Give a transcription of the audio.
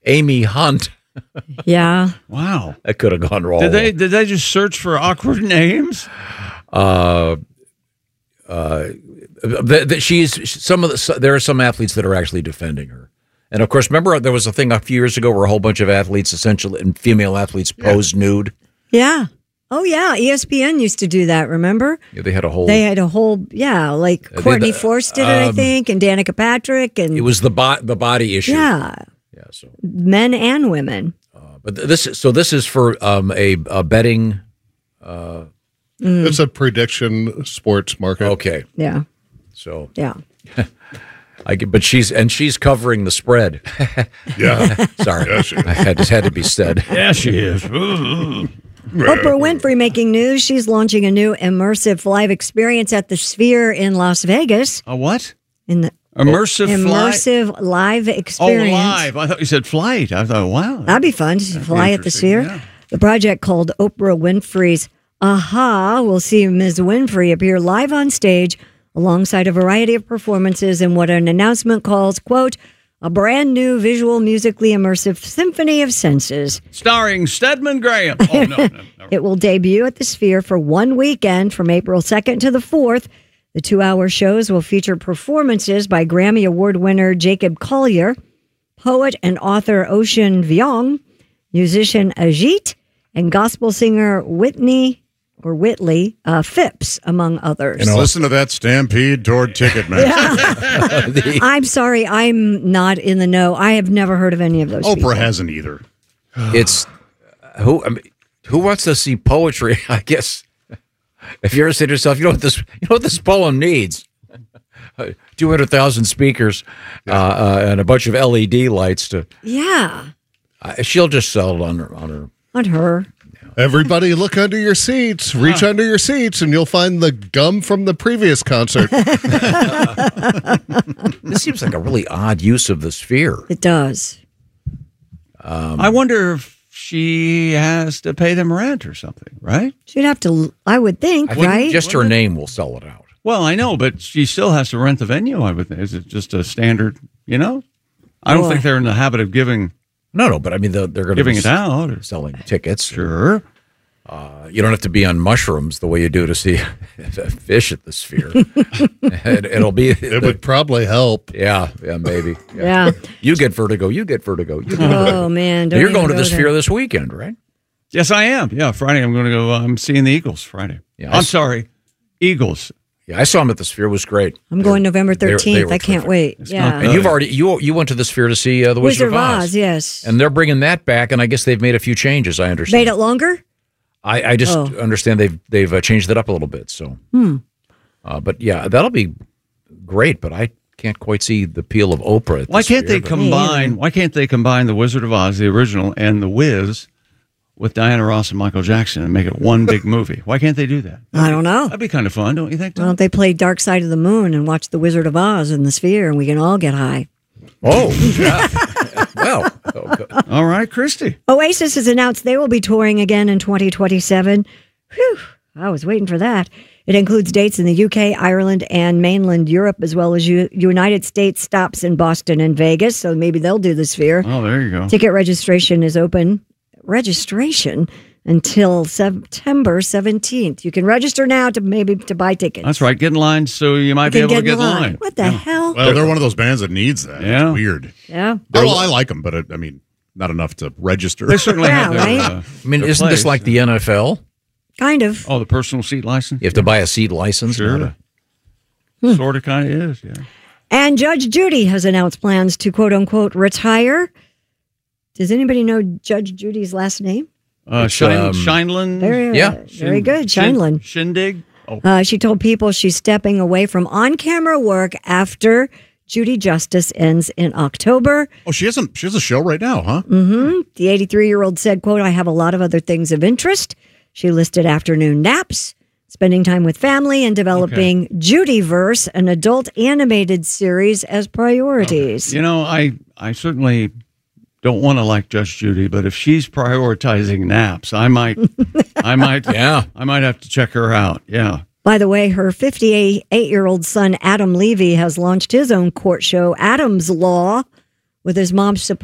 Amy Hunt. Yeah. Wow. That could have gone wrong. Did they just search for awkward names? There are some athletes that are actually defending her. And of course, remember there was a thing a few years ago where a whole bunch of athletes, essentially, and female athletes posed nude. Yeah. Oh, yeah. ESPN used to do that, remember? Yeah, they had a whole, like Courtney Force did it, I think, and Danica Patrick. And it was the body issue. Yeah. Yeah. So men and women. but this is for a betting. It's a prediction sports market. Okay. Yeah. So yeah. But she's covering the spread. Yeah. Sorry. Yeah, I just had to be said. Yeah, she is. Oprah Winfrey making news. She's launching a new immersive live experience at the Sphere in Las Vegas. A what? In the immersive live experience. Oh, live. I thought you said flight. I thought, wow. That'd be fun to fly at the Sphere. Yeah. The project called Oprah Winfrey's Aha will see Ms. Winfrey appear live on stage alongside a variety of performances in what an announcement calls, quote, a brand new visual, musically immersive symphony of senses. Starring Stedman Graham. Oh, no. It will debut at the Sphere for one weekend from April 2nd to the 4th. The 2-hour shows will feature performances by Grammy Award winner Jacob Collier, poet and author Ocean Vuong, musician Ajit, and gospel singer Whitley Phipps, among others. Listen to that stampede toward Ticketmaster. I'm sorry, I'm not in the know. I have never heard of any of those Oprah people. hasn't either. It's who wants to see poetry? I guess if you ever say to yourself, you know what this poem needs. 200,000 speakers and a bunch of LED lights to. Yeah, she'll just sell it on her. Everybody look under your seats, reach under your seats, and you'll find the gum from the previous concert. This seems like a really odd use of the Sphere. It does. I wonder if she has to pay them rent or something, right? She'd have to, I would think, I think right? just her name will sell it out. Well, I know, but she still has to rent the venue, I would think. Is it just a standard, I don't think they're in the habit of giving... No, but I mean, they're going to giving be it out or selling tickets. Sure. You don't have to be on mushrooms the way you do to see a fish at the Sphere. It would probably help. Yeah, maybe. Yeah. You get vertigo. Oh, man. You're going to the Sphere this weekend, right? Yes, I am. Yeah, Friday I'm going to go. I'm seeing the Eagles Friday. Yeah, I'm sorry, Eagles. Yeah, I saw them at the Sphere. It was great. I'm going November 13th. They were I can't terrific. wait. It's Yeah. And you've already you went to the Sphere to see the Wizard of Oz. Yes. And they're bringing that back, and I guess they've made a few changes. I understand. Made it longer? I just understand they've changed it up a little bit. So, but yeah, that'll be great. But I can't quite see the appeal of Oprah. At Why the can't Sphere, they combine? Why can't they combine the Wizard of Oz, the original, and the Wiz with Diana Ross and Michael Jackson and make it one big movie? Why can't they do that? I don't know. That'd be kind of fun, don't you think, Tom? Why don't they play Dark Side of the Moon and watch The Wizard of Oz in the Sphere and we can all get high? Oh, yeah. Well. All right, Christy. Oasis has announced they will be touring again in 2027. Whew, I was waiting for that. It includes dates in the UK, Ireland, and mainland Europe, as well as United States stops in Boston and Vegas. So maybe they'll do the Sphere. Oh, there you go. Ticket registration is open. Registration until September 17th. You can register now to buy tickets. That's right. Get in line so you might be able to get in line. What the hell? Well, they're one of those bands that needs that. Yeah. It's weird. Yeah. Well, I like them, but not enough to register. They certainly have their, right? I mean, their isn't this place. like the NFL? Kind of. Oh, the personal seat license? You have to buy a seat license. Sure. Sort of kind of is, yeah. And Judge Judy has announced plans to, quote unquote, retire. Does anybody know Judge Judy's last name? Shineland? Very good. Shineland. Shindig? Oh. She told people she's stepping away from on-camera work after Judy Justice ends in October. Oh, she has a show right now, huh? Mm-hmm. The 83-year-old said, quote, I have a lot of other things of interest. She listed afternoon naps, spending time with family, and developing Judyverse, an adult animated series, as priorities. Okay. I certainly don't want to like Judge Judy, but if she's prioritizing naps, I might have to check her out. Yeah. By the way, her 58-year-old son, Adam Levy, has launched his own court show, Adam's Law, with his mom's support.